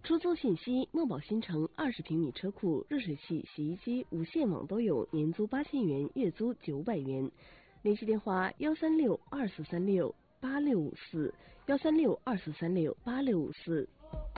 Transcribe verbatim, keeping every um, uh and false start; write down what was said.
出租信息：墨宝新城二十平米车库，热水器、洗衣机、无线网都有，年租八千元，月租九百元。联系电话：幺三六二四三六八六五四，幺三六二四三六八六五四。